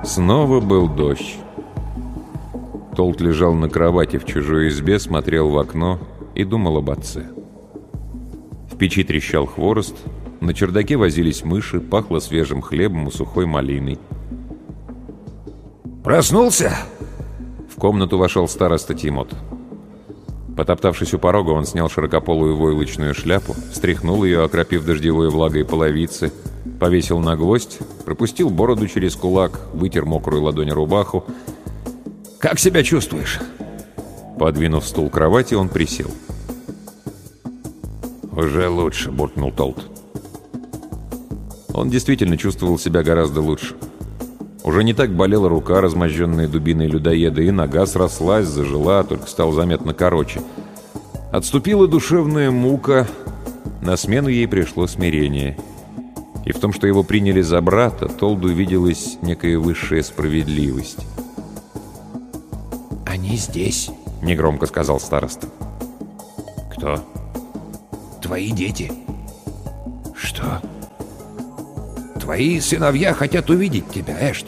Снова был дождь. Толт лежал на кровати в чужой избе, смотрел в окно и думал об отце. В печи трещал хворост, на чердаке возились мыши, пахло свежим хлебом и сухой малиной. «Проснулся?» В комнату вошел староста Тимот. Потоптавшись у порога, он снял широкополую войлочную шляпу, встряхнул ее, окропив дождевой влагой половицы, повесил на гвоздь, пропустил бороду через кулак, вытер мокрую ладонь рубаху. «Как себя чувствуешь?» Подвинув стул к кровати, он присел. «Уже лучше», — буркнул Толт. Он действительно чувствовал себя гораздо лучше. Уже не так болела рука, размозженная дубиной людоеда, и нога срослась, зажила, только стала заметно короче. Отступила душевная мука, на смену ей пришло смирение. И в том, что его приняли за брата, Толду виделась некая высшая справедливость. «Они здесь», — негромко сказал староста. «Кто?» «Твои дети». «Что?» «Твои сыновья хотят увидеть тебя, Эшт».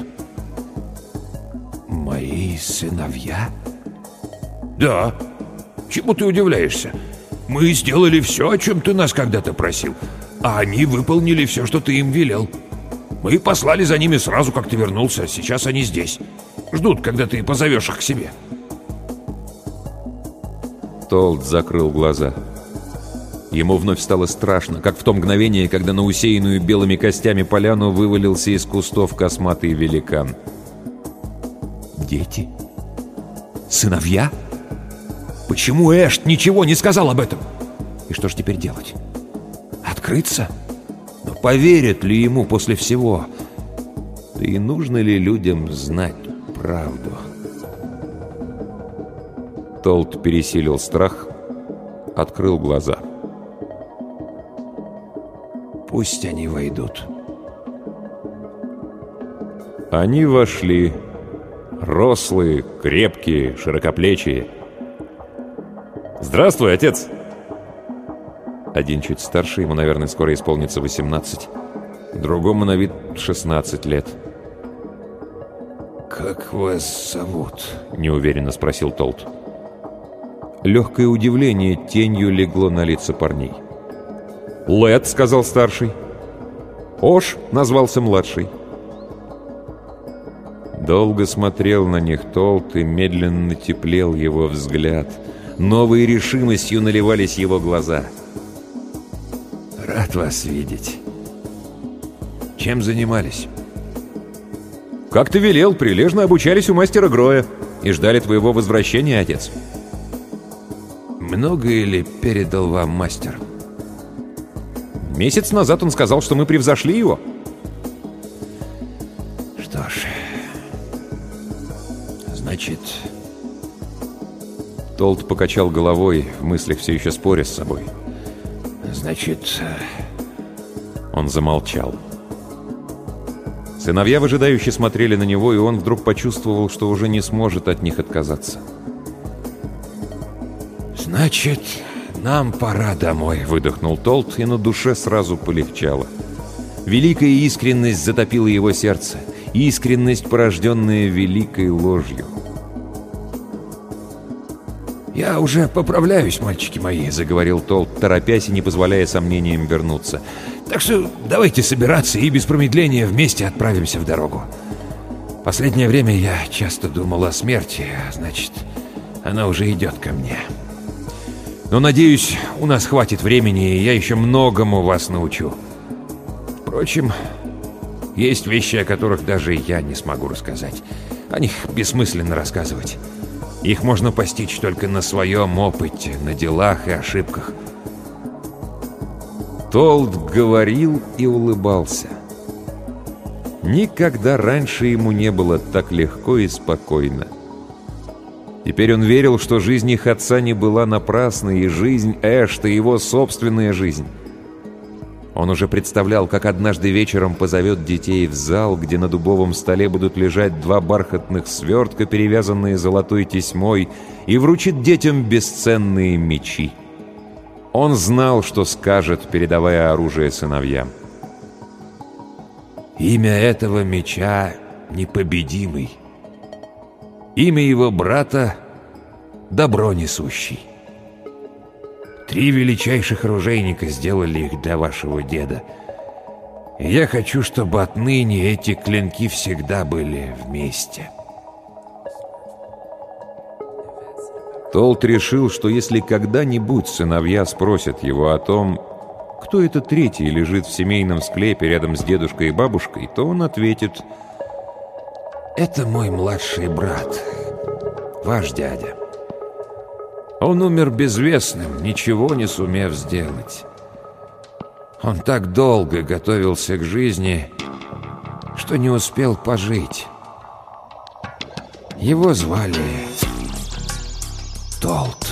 «Мои сыновья?» «Да. Чему ты удивляешься? Мы сделали все, о чем ты нас когда-то просил, а они выполнили все, что ты им велел. Мы послали за ними сразу, как ты вернулся, сейчас они здесь. Ждут, когда ты позовешь их к себе». Толт закрыл глаза. Ему вновь стало страшно, как в то мгновение, когда на усеянную белыми костями поляну вывалился из кустов косматый великан. «Дети? Сыновья? Почему Эшт ничего не сказал об этом? И что ж теперь делать? Открыться? Но поверят ли ему после всего? Да и нужно ли людям знать правду?» Толт пересилил страх, открыл глаза. «Пусть они войдут». Они вошли. Рослые, крепкие, широкоплечие. «Здравствуй, отец!» Один чуть старше, ему, наверное, скоро исполнится 18. Другому на вид 16 лет. «Как вас зовут?» — неуверенно спросил Толт. Легкое удивление тенью легло на лица парней. «Лэд», — сказал старший. «Ош», — назвался младший. Долго смотрел на них Толт, и медленно теплел его взгляд. Новой решимостью наливались его глаза. «Рад вас видеть. Чем занимались?» «Как ты велел, прилежно обучались у мастера Гроя и ждали твоего возвращения, отец». «Многое ли передал вам мастер?» «Месяц назад он сказал, что мы превзошли его». «Что ж, значит...» Толт покачал головой, в мыслях все еще споря с собой. «Значит...» Он замолчал. Сыновья выжидающе смотрели на него, и он вдруг почувствовал, что уже не сможет от них отказаться. «Значит, нам пора домой», — выдохнул Толт, и на душе сразу полегчало. Великая искренность затопила его сердце. Искренность, порожденная великой ложью. «Я уже поправляюсь, мальчики мои», — заговорил Толт, торопясь и не позволяя сомнениям вернуться. «Так что давайте собираться и без промедления вместе отправимся в дорогу. Последнее время я часто думал о смерти, а значит, она уже идет ко мне. Но, надеюсь, у нас хватит времени, и я еще многому вас научу. Впрочем, есть вещи, о которых даже я не смогу рассказать. О них бессмысленно рассказывать. Их можно постичь только на своем опыте, на делах и ошибках». Толт говорил и улыбался. Никогда раньше ему не было так легко и спокойно. Теперь он верил, что жизнь их отца не была напрасной, и жизнь Эшта — его собственная жизнь. Он уже представлял, как однажды вечером позовет детей в зал, где на дубовом столе будут лежать 2 бархатных свертка, перевязанные золотой тесьмой, и вручит детям бесценные мечи. Он знал, что скажет, передавая оружие сыновьям. «Имя этого меча непобедимый. Имя его брата — Добро несущий. 3 величайших оружейника сделали их для вашего деда. И я хочу, чтобы отныне эти клинки всегда были вместе». Толт решил, что если когда-нибудь сыновья спросят его о том, кто это третий лежит в семейном склепе рядом с дедушкой и бабушкой, то он ответит: «Это мой младший брат, ваш дядя. Он умер безвестным, ничего не сумев сделать. Он так долго готовился к жизни, что не успел пожить. Его звали Толт».